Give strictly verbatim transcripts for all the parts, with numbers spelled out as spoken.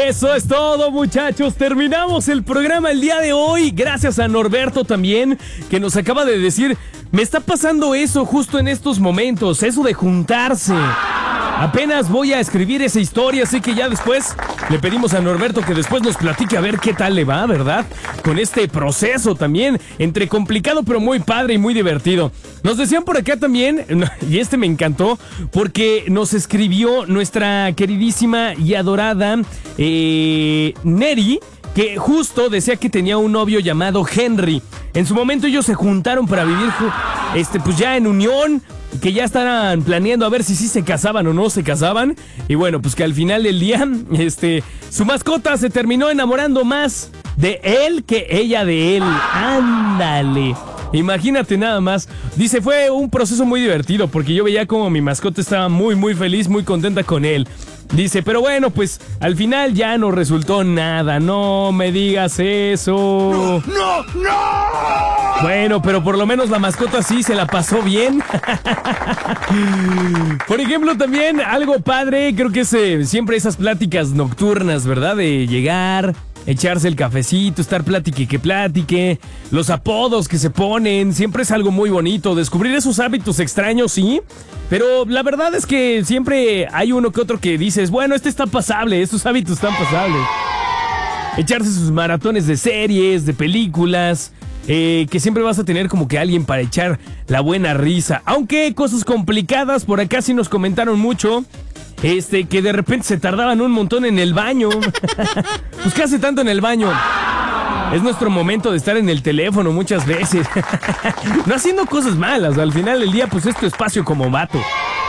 Eso es todo, muchachos. Terminamos el programa el día de hoy. Gracias a Norberto también, que nos acaba de decir, me está pasando eso justo en estos momentos, eso de juntarse. Apenas voy a escribir esa historia, así que ya después le pedimos a Norberto que después nos platique a ver qué tal le va, ¿verdad? Con este proceso también, entre complicado pero muy padre y muy divertido. Nos decían por acá también, y este me encantó, porque nos escribió nuestra queridísima y adorada eh, Neri, que justo decía que tenía un novio llamado Henry. En su momento ellos se juntaron para vivir este, pues ya en unión, que ya estaban planeando a ver si sí se casaban o no se casaban. Y bueno, pues que al final del día, este, su mascota se terminó enamorando más de él que ella de él. ¡Ándale! Imagínate nada más. Dice, fue un proceso muy divertido porque yo veía como mi mascota estaba muy, muy feliz, muy contenta con él. Dice, pero bueno, pues al final ya no resultó nada. No me digas eso. ¡No, no, no! Bueno, pero por lo menos la mascota sí se la pasó bien. Por ejemplo, también algo padre, creo que es eh, siempre esas pláticas nocturnas, ¿verdad? De llegar, echarse el cafecito, estar platique que platique, los apodos que se ponen, siempre es algo muy bonito. Descubrir esos hábitos extraños, sí, pero la verdad es que siempre hay uno que otro que dices, bueno, este está pasable, estos hábitos están pasables. Echarse sus maratones de series, de películas, eh, que siempre vas a tener como que alguien para echar la buena risa. Aunque cosas complicadas, por acá sí nos comentaron mucho. Este, que de repente se tardaban un montón en el baño. Pues ¿qué hace tanto en el baño? Es nuestro momento de estar en el teléfono muchas veces. No haciendo cosas malas, al final del día pues es tu espacio como vato.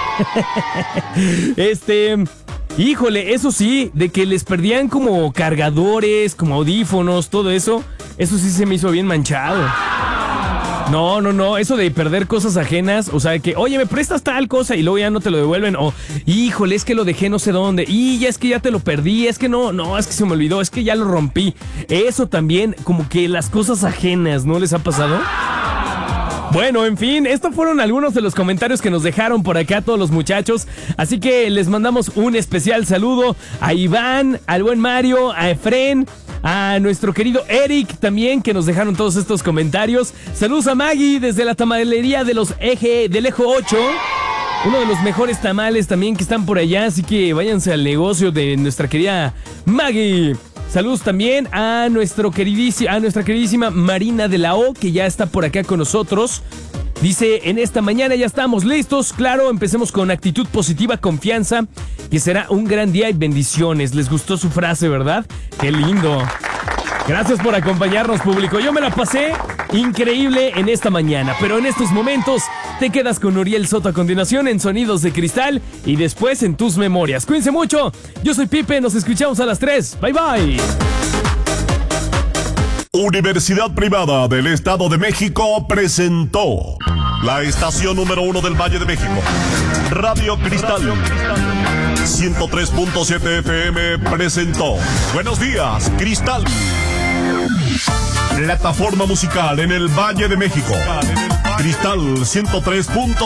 Este, híjole, eso sí, de que les perdían como cargadores, como audífonos, todo eso, eso sí se me hizo bien manchado. No, no, no, eso de perder cosas ajenas, o sea, que, oye, me prestas tal cosa y luego ya no te lo devuelven, o, híjole, es que lo dejé no sé dónde, y ya es que ya te lo perdí, es que no, no, es que se me olvidó, es que ya lo rompí. Eso también, como que las cosas ajenas, ¿no les ha pasado? Bueno, en fin, estos fueron algunos de los comentarios que nos dejaron por acá todos los muchachos, así que les mandamos un especial saludo a Iván, al buen Mario, a Efren, a nuestro querido Eric también, que nos dejaron todos estos comentarios. Saludos a Maggie desde la tamalería de los eje, del Ejo ocho, uno de los mejores tamales también que están por allá, así que váyanse al negocio de nuestra querida Maggie. Saludos también a, nuestro queridísimo, a nuestra queridísima Marina de la O, que ya está por acá con nosotros. Dice, en esta mañana ya estamos listos, claro, empecemos con actitud positiva, confianza, que será un gran día y bendiciones. Les gustó su frase, ¿verdad? ¡Qué lindo! Gracias por acompañarnos, público. Yo me la pasé increíble en esta mañana, pero en estos momentos te quedas con Uriel Soto a continuación en Sonidos de Cristal y después en tus memorias. Cuídense mucho, yo soy Pipe, nos escuchamos a las tres. Bye, bye. Universidad Privada del Estado de México presentó la estación número uno del Valle de México, Radio Cristal. ciento tres punto siete F M presentó Buenos Días, Cristal. Plataforma musical en el Valle de México. Cristal ciento tres punto